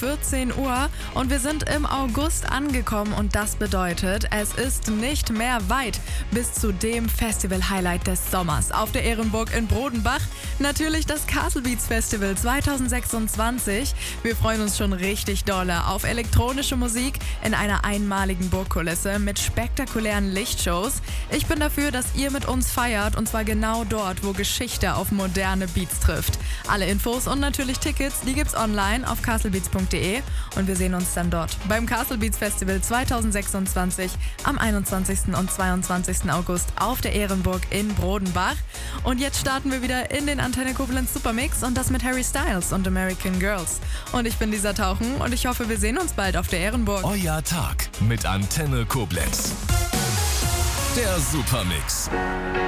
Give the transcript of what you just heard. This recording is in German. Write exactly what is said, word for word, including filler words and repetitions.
vierzehn Uhr und wir sind im August angekommen und das bedeutet, es ist nicht mehr weit bis zu dem Festival-Highlight des Sommers auf der Ehrenburg in Brodenbach. Natürlich das Castle Beats Festival zwanzig sechsundzwanzig. Wir freuen uns schon richtig dolle auf elektronische Musik in einer einmaligen Burgkulisse mit spektakulären Lichtshows. Ich bin dafür, dass ihr mit uns feiert und zwar genau dort, wo Geschichte auf moderne Beats trifft. Alle Infos und natürlich Tickets, die gibt's online auf castlebeats punkt de und wir sehen uns dann dort beim Castle Beats Festival zwanzig sechsundzwanzig am einundzwanzigsten und zweiundzwanzigsten August auf der Ehrenburg in Brodenbach. Und jetzt starten wir wieder in den Antenne Koblenz Supermix und das mit Harry Styles und American Girls. Und ich bin Lisa Tauchen und ich hoffe, wir sehen uns bald auf der Ehrenburg. Euer Tag mit Antenne Koblenz. Der Supermix.